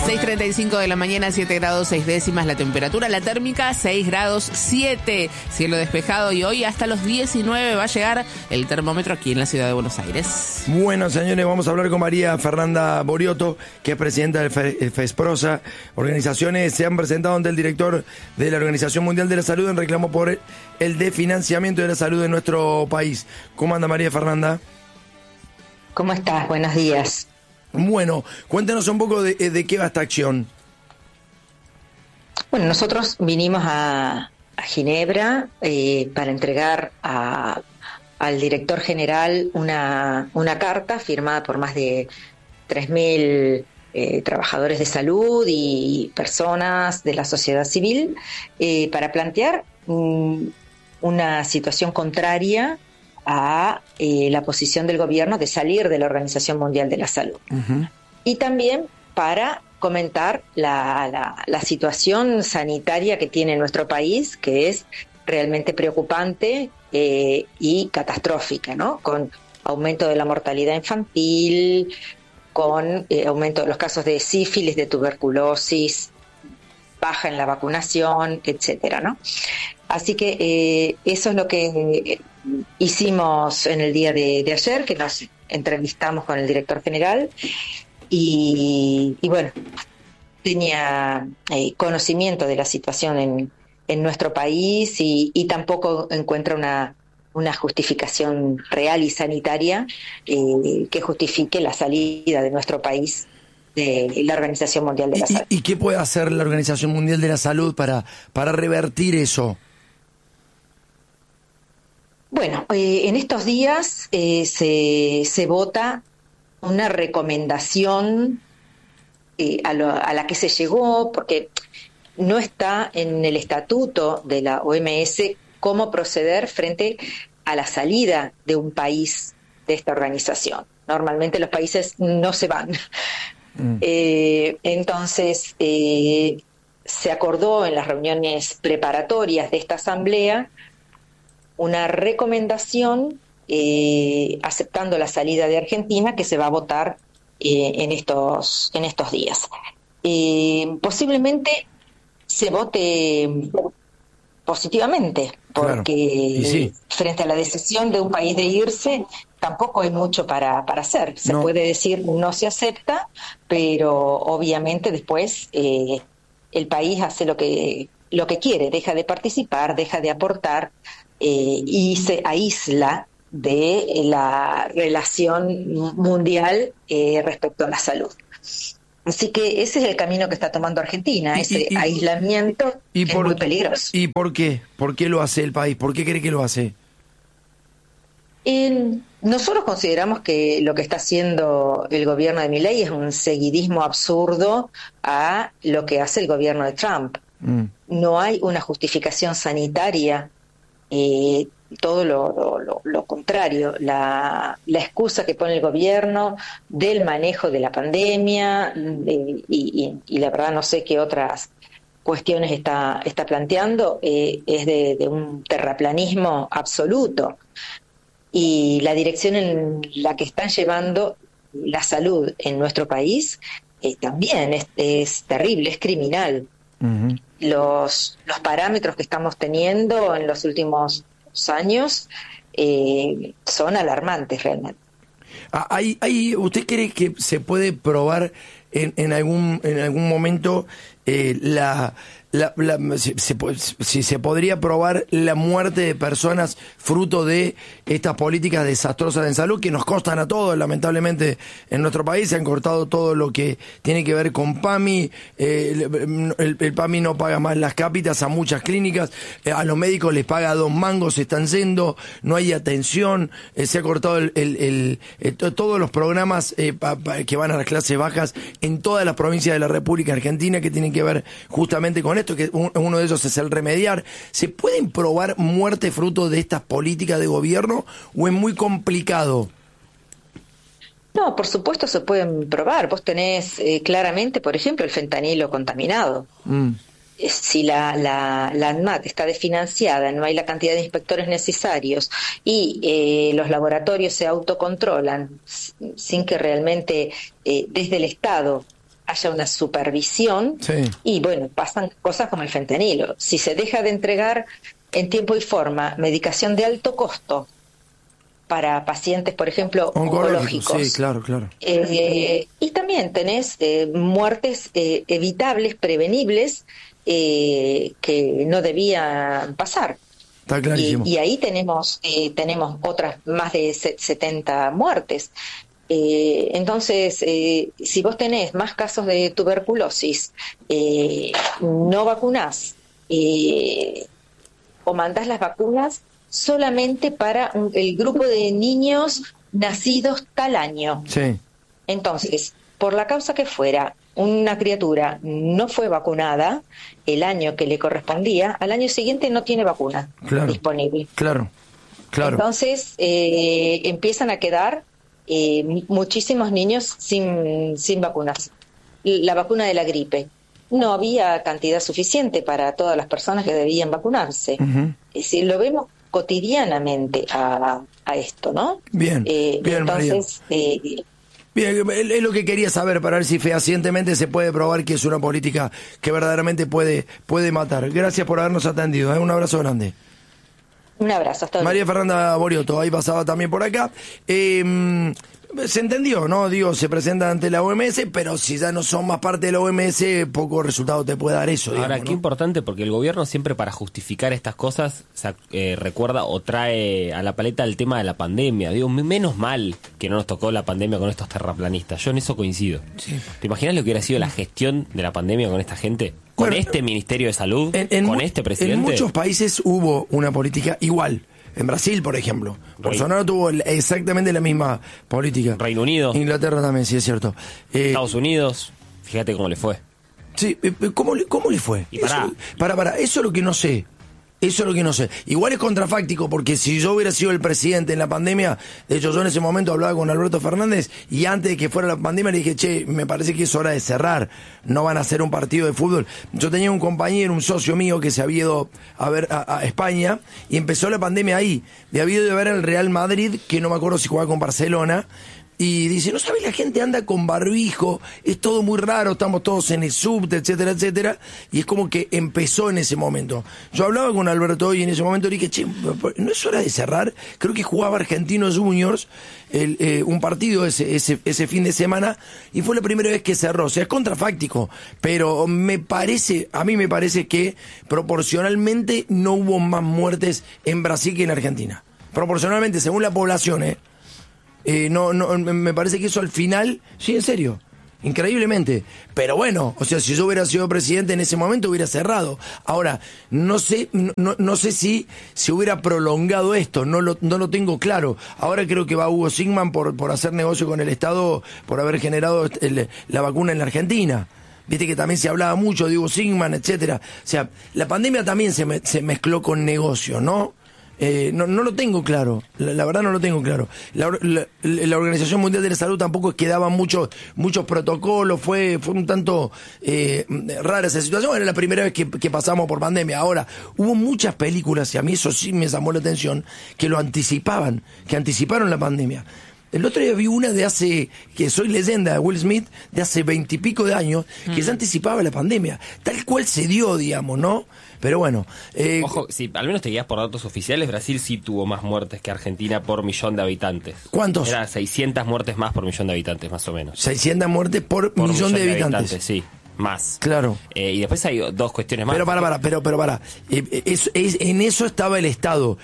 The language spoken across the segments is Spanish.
6:35 de la mañana, 7 grados 6 décimas la temperatura, la térmica 6 grados 7, cielo despejado y hoy hasta los 19 va a llegar el termómetro aquí en la ciudad de Buenos Aires. Bueno, señores, vamos a hablar con María Fernanda Boriotto, que es presidenta del FESPROSA. Organizaciones se han presentado ante el director de la Organización Mundial de la Salud en reclamo por el desfinanciamiento de la salud en nuestro país. ¿Cómo anda María Fernanda? ¿Cómo estás? Buenos días. Bueno, cuéntanos un poco de qué va esta acción. Bueno, nosotros vinimos a Ginebra para entregar al director general una carta firmada por más de 3.000 trabajadores de salud y personas de la sociedad civil para plantear una situación contraria a la posición del gobierno de salir de la Organización Mundial de la Salud. Uh-huh. Y también para comentar la situación sanitaria que tiene nuestro país, que es realmente preocupante y catastrófica, ¿no? Con aumento de la mortalidad infantil, con aumento de los casos de sífilis, de tuberculosis, baja en la vacunación, etcétera, ¿no? Así que eso es lo que hicimos en el día de ayer, que nos entrevistamos con el director general y bueno, tenía conocimiento de la situación en nuestro país y tampoco encuentra una justificación real y sanitaria que justifique la salida de nuestro país de la Organización Mundial de la Salud. ¿Y qué puede hacer la Organización Mundial de la Salud para revertir eso? Bueno, en estos días se vota una recomendación a la que se llegó, porque no está en el estatuto de la OMS cómo proceder frente a la salida de un país de esta organización. Normalmente los países no se van. Entonces, se acordó en las reuniones preparatorias de esta asamblea una recomendación aceptando la salida de Argentina que se va a votar en estos días. Posiblemente se vote positivamente, porque claro. Sí. Frente a la decisión de un país de irse, tampoco hay mucho para hacer. Se puede decir no se acepta, pero obviamente después el país hace lo que quiere, deja de participar, deja de aportar y se aísla de la relación mundial respecto a la salud. Así que ese es el camino que está tomando Argentina, ese aislamiento es muy peligroso. ¿Y por qué? ¿Por qué lo hace el país? ¿Por qué cree que lo hace? Nosotros consideramos que lo que está haciendo el gobierno de Milei es un seguidismo absurdo a lo que hace el gobierno de Trump. No hay una justificación sanitaria, todo lo contrario, la excusa que pone el gobierno del manejo de la pandemia y la verdad no sé qué otras cuestiones está planteando, es de un terraplanismo absoluto. Y la dirección en la que están llevando la salud en nuestro país también es terrible, es criminal. Uh-huh. Los parámetros que estamos teniendo en los últimos años son alarmantes realmente. ¿Usted cree que se puede probar en algún momento si se podría probar la muerte de personas fruto de estas políticas desastrosas en salud que nos costan a todos, lamentablemente en nuestro país se han cortado todo lo que tiene que ver con PAMI, el PAMI no paga más las cápitas a muchas clínicas, a los médicos les paga 2 mangos, se están yendo, no hay atención, se ha cortado todos los programas que van a las clases bajas en todas las provincias de la República Argentina que tienen que ver justamente con esto, que uno de ellos es el remediar. ¿Se pueden probar muerte fruto de estas políticas de gobierno o es muy complicado? No, por supuesto se pueden probar. Vos tenés claramente, por ejemplo, el fentanilo contaminado. Si la ANMAT está desfinanciada, no hay la cantidad de inspectores necesarios y los laboratorios se autocontrolan sin que realmente desde el Estado haya una supervisión, Sí. y bueno, pasan cosas como el fentanilo. Si se deja de entregar en tiempo y forma medicación de alto costo para pacientes, por ejemplo, oncológicos. Sí, claro. Y también tenés muertes evitables, prevenibles, que no debían pasar. Está clarísimo. Y ahí tenemos otras más de 70 muertes. Entonces, si vos tenés más casos de tuberculosis, no vacunás o mandás las vacunas solamente para el grupo de niños nacidos tal año. Sí. Entonces, por la causa que fuera, una criatura no fue vacunada el año que le correspondía, al año siguiente no tiene vacuna disponible. Claro. Entonces, empiezan a quedar muchísimos niños sin vacunas. La vacuna de la gripe. No había cantidad suficiente para todas las personas que debían vacunarse. Uh-huh. Es decir, lo vemos cotidianamente a esto, ¿no? Bien, entonces, bien, es lo que quería saber para ver si fehacientemente se puede probar que es una política que verdaderamente puede matar. Gracias por habernos atendido, un abrazo grande. Un abrazo, hasta luego. María Fernanda Borioto, ahí pasaba también por acá. Se entendió, ¿no? Digo, se presenta ante la OMS, pero si ya no son más parte de la OMS, poco resultado te puede dar eso. Ahora, digamos, qué ¿no? importante, porque el gobierno siempre para justificar estas cosas recuerda o trae a la paleta el tema de la pandemia. Digo, menos mal que no nos tocó la pandemia con estos terraplanistas. Yo en eso coincido. Sí. ¿Te imaginas lo que hubiera sido la gestión de la pandemia con esta gente? ¿Con Bueno, este Ministerio de Salud? ¿Con este presidente? En muchos países hubo una política igual. En Brasil, por ejemplo. Bolsonaro tuvo exactamente la misma política. Reino Unido. Inglaterra también, sí, es cierto. Estados Unidos. Fíjate cómo le fue. Sí, ¿cómo le fue? Y pará. Eso es lo que no sé. Igual es contrafáctico, porque si yo hubiera sido el presidente en la pandemia, de hecho yo en ese momento hablaba con Alberto Fernández y antes de que fuera la pandemia le dije, che, me parece que es hora de cerrar, no van a hacer un partido de fútbol. Yo tenía un compañero, un socio mío que se había ido a ver a España y empezó la pandemia ahí. Le había ido a ver al Real Madrid, que no me acuerdo si jugaba con Barcelona. Y dice, no sabes, la gente anda con barbijo, es todo muy raro, estamos todos en el subte, etcétera, etcétera. Y es como que empezó en ese momento. Yo hablaba con Alberto y en ese momento le dije, che, ¿no es hora de cerrar? Creo que jugaba Argentinos Juniors un partido ese fin de semana y fue la primera vez que cerró. O sea, es contrafáctico, pero a mí me parece que proporcionalmente no hubo más muertes en Brasil que en Argentina. Proporcionalmente, según la población, no, me parece que eso al final, sí, en serio, increíblemente. Pero bueno, o sea, si yo hubiera sido presidente en ese momento hubiera cerrado. Ahora, no sé si se hubiera prolongado esto, no lo tengo claro. Ahora creo que va Hugo Sigman por hacer negocio con el Estado, por haber generado la vacuna en la Argentina. Viste que también se hablaba mucho de Hugo Sigman, etcétera. O sea, la pandemia también se mezcló con negocio, ¿no? No lo tengo claro, la verdad no lo tengo claro. La Organización Mundial de la Salud tampoco es que daba muchos protocolos, fue un tanto rara esa situación. Era la primera vez que pasamos por pandemia. Ahora, hubo muchas películas, y a mí eso sí me llamó la atención, que anticiparon la pandemia. El otro día vi una que Soy Leyenda, de Will Smith, de hace 20 y pico de años, que ya anticipaba la pandemia. Tal cual se dio, digamos, ¿no? Pero bueno. Ojo, si al menos te guías por datos oficiales, Brasil sí tuvo más muertes que Argentina por millón de habitantes. ¿Cuántos? Era 600 muertes más por millón de habitantes, más o menos. 600 muertes por millón de habitantes. Sí. Más. Claro. Y después hay dos cuestiones más. Pero para. En eso estaba el Estado.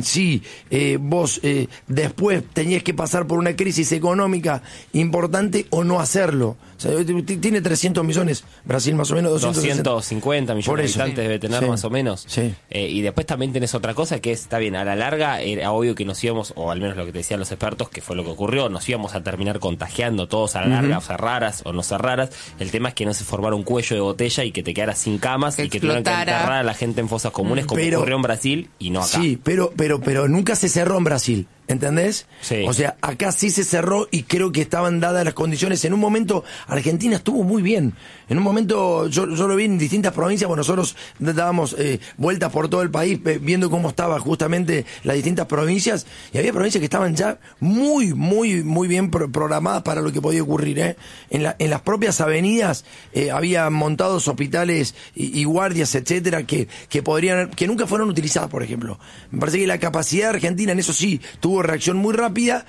Vos después tenías que pasar por una crisis económica importante o no hacerlo. O sea, tiene 300 millones, Brasil más o menos 250 millones de habitantes debe tener, más o menos. Sí. Y después también tenés otra cosa que está bien, a la larga era obvio que nos íbamos, o al menos lo que te decían los expertos, que fue lo que ocurrió, nos íbamos a terminar contagiando todos a la larga, o cerraras o no cerraras. El tema es que no se formara un cuello de botella y que te quedaras sin camas y que tuvieran que enterrar a la gente en fosas comunes como ocurrió en Brasil y no acá. Sí, pero nunca se cerró en Brasil. ¿Entendés? Sí. O sea, acá sí se cerró y creo que estaban dadas las condiciones. En un momento, Argentina estuvo muy bien. En un momento, yo lo vi en distintas provincias, bueno, nosotros dábamos vueltas por todo el país viendo cómo estaba justamente las distintas provincias, y había provincias que estaban ya muy, muy, muy bien programadas para lo que podía ocurrir, ¿eh? En las propias avenidas había montados hospitales y guardias, etcétera, que nunca fueron utilizadas, por ejemplo. Me parece que la capacidad argentina en eso sí tuvo reacción muy rápida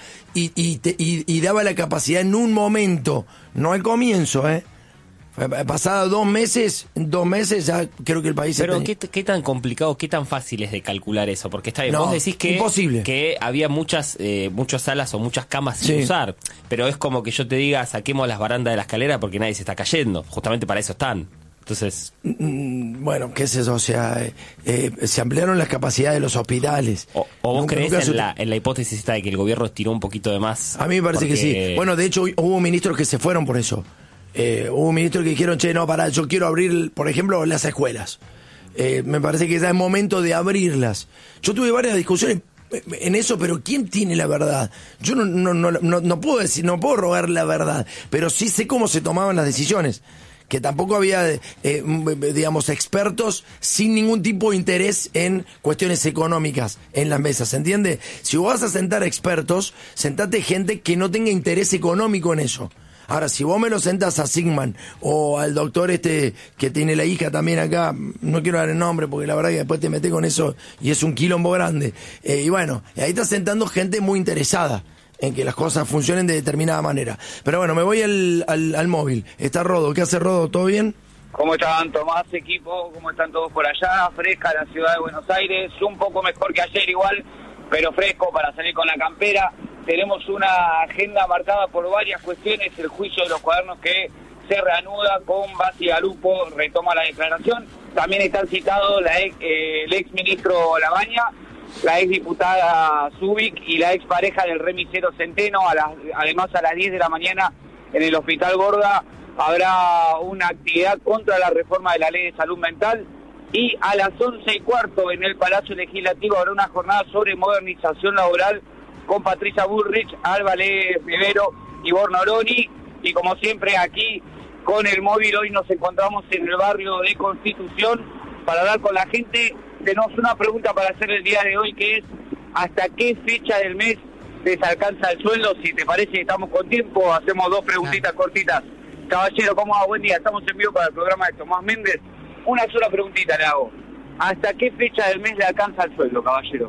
y daba la capacidad en un momento, no al comienzo, pasada 2 meses ya creo que el país... Pero ¿qué tan complicado, qué tan fácil es de calcular eso? Porque está bien, No, vos decís imposible. que había muchas salas o muchas camas sin Sí. usar, pero es como que yo te diga, saquemos las barandas de la escalera porque nadie se está cayendo, justamente para eso están. Entonces... Bueno, ¿qué es eso? O sea, se ampliaron las capacidades de los hospitales. ¿O vos Nunca creés se- en la hipótesis esta de que el gobierno estiró un poquito de más? A mí me parece que sí. Bueno, de hecho, hubo ministros que se fueron por eso. Hubo ministros que dijeron, no, pará, yo quiero abrir, por ejemplo, las escuelas. Me parece que ya es momento de abrirlas. Yo tuve varias discusiones en eso, pero ¿quién tiene la verdad? Yo no puedo decir, no puedo rogar la verdad, pero sí sé cómo se tomaban las decisiones. Que tampoco había, digamos, expertos sin ningún tipo de interés en cuestiones económicas en las mesas, ¿se entiende? Si vos vas a sentar expertos, sentate gente que no tenga interés económico en eso. Ahora, si vos me lo sentás a Sigman o al doctor que tiene la hija también acá, no quiero dar el nombre porque la verdad que después te metés con eso y es un quilombo grande. Y bueno, ahí estás sentando gente muy interesada en que las cosas funcionen de determinada manera. Pero bueno, me voy al móvil. Está Rodo. ¿Qué hace Rodo? ¿Todo bien? ¿Cómo están, Tomás, equipo? ¿Cómo están todos por allá? Fresca la ciudad de Buenos Aires, un poco mejor que ayer igual, pero fresco para salir con la campera. Tenemos una agenda marcada por varias cuestiones, el juicio de los cuadernos que se reanuda con Basi Galupo, retoma la declaración. También están citados el ex ministro Labaña, la ex diputada Zubik y la ex pareja del remisero Centeno. Además, a las 10 de la mañana en el Hospital Gorda habrá una actividad contra la reforma de la Ley de Salud Mental, y a las 11:15 en el Palacio Legislativo habrá una jornada sobre modernización laboral con Patricia Bullrich, Álvarez Rivero y Bornoloni. Y como siempre aquí con el móvil, hoy nos encontramos en el barrio de Constitución para hablar con la gente. Tenemos una pregunta para hacer el día de hoy, que es: ¿hasta qué fecha del mes les alcanza el sueldo? Si te parece, estamos con tiempo, hacemos 2 preguntitas cortitas. Caballero, ¿cómo va? Buen día, estamos en vivo para el programa de Tomás Méndez. Una sola preguntita le hago: ¿hasta qué fecha del mes le alcanza el sueldo, caballero?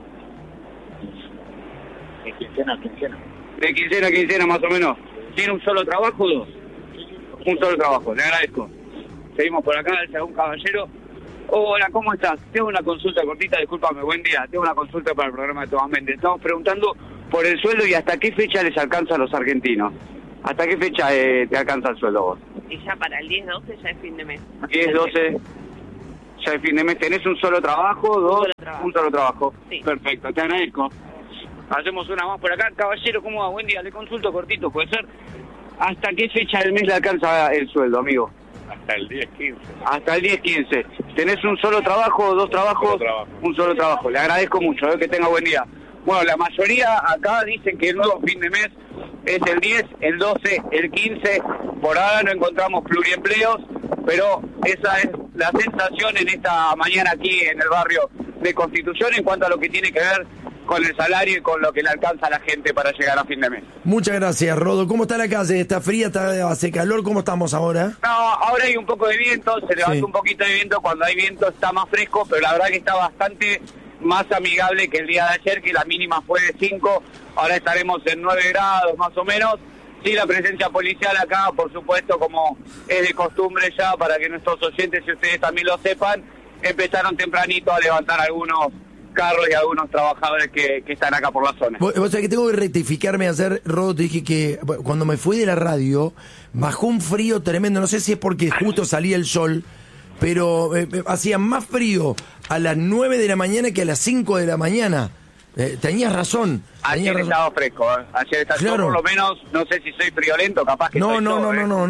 De quincena a quincena. De quincena a quincena, más o menos. ¿Tiene un solo trabajo o 2? Un solo trabajo, le agradezco. Seguimos por acá, el segundo caballero. Hola, ¿cómo estás? Tengo una consulta cortita, discúlpame, buen día. Tengo una consulta para el programa de Tomás Méndez. Estamos preguntando por el sueldo y hasta qué fecha les alcanza a los argentinos. ¿Hasta qué fecha te alcanza el sueldo vos? Y ya para el 10-12 ya es fin de mes. 10-12, ya es fin de mes. ¿Tenés un solo trabajo? ¿2? Un solo trabajo. Sí. Perfecto, te agradezco. Hacemos una más por acá. Caballero, ¿cómo va? Buen día, le consulto cortito, ¿puede ser? ¿Hasta qué fecha del mes le alcanza el sueldo, amigo? Hasta el 10-15. Hasta el 10-15. ¿Tenés un solo trabajo o 2 trabajos? Solo trabajo. Un solo trabajo. Le agradezco mucho, que tenga buen día. Bueno, la mayoría acá dicen que el nuevo fin de mes es el 10, el 12, el 15. Por ahora no encontramos pluriempleos, pero esa es la sensación en esta mañana aquí en el barrio de Constitución en cuanto a lo que tiene que ver con el salario y con lo que le alcanza a la gente para llegar a fin de mes. Muchas gracias, Rodo. ¿Cómo está la calle? ¿Está fría? ¿Hace calor? ¿Cómo estamos ahora? No, ahora hay un poco de viento, se levanta Sí. un poquito de viento. Cuando hay viento está más fresco, pero la verdad que está bastante más amigable que el día de ayer, que la mínima fue de 5, ahora estaremos en 9 grados más o menos. Sí, la presencia policial acá, por supuesto, como es de costumbre ya, para que nuestros oyentes y ustedes también lo sepan, empezaron tempranito a levantar algunos carros y algunos trabajadores que están acá por la zona. Vos sabés que tengo que rectificarme ayer, Rodo, te dije que cuando me fui de la radio, bajó un frío tremendo, no sé si es porque justo salía el sol, pero hacía más frío a las 9 de la mañana que a las 5 de la mañana. Tenías razón. Ayer estaba fresco, ayer estaba, Claro. yo por lo menos, no sé si soy friolento, capaz que No, soy no, yo,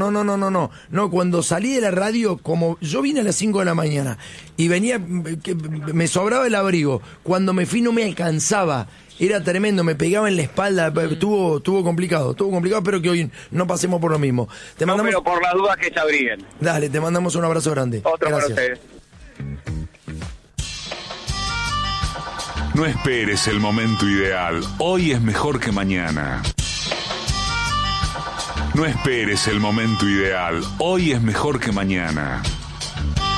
no, cuando salí de la radio, como yo vine a las 5 de la mañana y venía, me sobraba el abrigo, cuando me fui no me alcanzaba era tremendo, me pegaba en la espalda, estuvo complicado, espero que hoy no pasemos por lo mismo. Te mandamos... No, pero por las dudas que se abriguen. Dale, te mandamos un abrazo grande. Otro Gracias. para ustedes. No esperes el momento ideal, hoy es mejor que mañana. No esperes el momento ideal, hoy es mejor que mañana.